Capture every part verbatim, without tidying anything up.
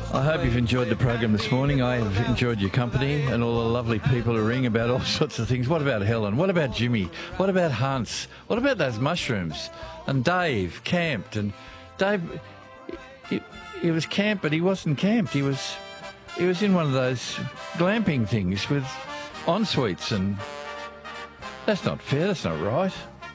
I hope you've enjoyed the program this morning. I have enjoyed your company and all the lovely people who ring about all sorts of things. What about Helen? What about Jimmy? What about Hans? What about those mushrooms? And Dave camped. And Dave, he, he was camped, but he wasn't camped. He was, he was in one of those glamping things with en-suites, and that's not fair. That's not right.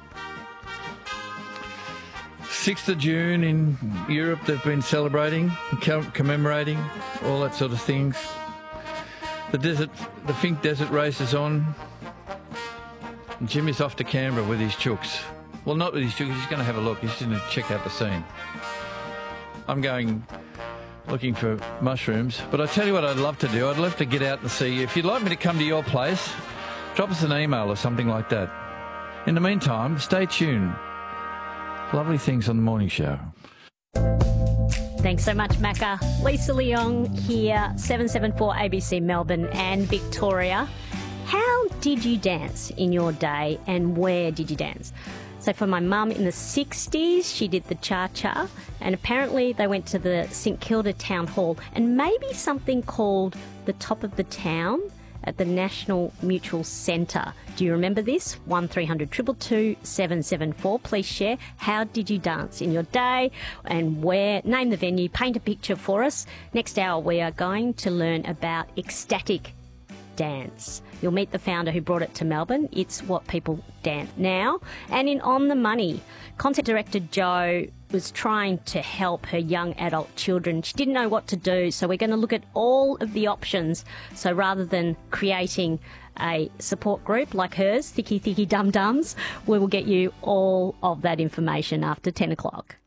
sixth of June in Europe, they've been celebrating, commemorating, all that sort of things. The desert, the Finke Desert race is on. And Jimmy's off to Canberra with his chooks. Well, not with his chooks, he's going to have a look. He's going to check out the scene. I'm going looking for mushrooms. But I tell you what I'd love to do. I'd love to get out and see. If you'd like me to come to your place, drop us an email or something like that. In the meantime, stay tuned. Lovely things on the morning show. Thanks so much, Macca. Lisa Leong here, seven seven four A B C Melbourne and Victoria. How did you dance in your day and where did you dance? So for my mum in the sixties, she did the cha-cha, and apparently they went to the St Kilda Town Hall and maybe something called the Top of the Town at the National Mutual Centre. Do you remember this? one three hundred two two two seven seven four. Please share. How did you dance in your day and where? Name the venue, paint a picture for us. Next hour we are going to learn about ecstatic dance. You'll meet the founder who brought it to Melbourne. It's what people dance now. And in On the Money, concept director Jo was trying to help her young adult children. She didn't know what to do, so we're going to look at all of the options. So rather than creating a support group like hers, Thicky Thicky Dum Dums, we will get you all of that information after ten o'clock.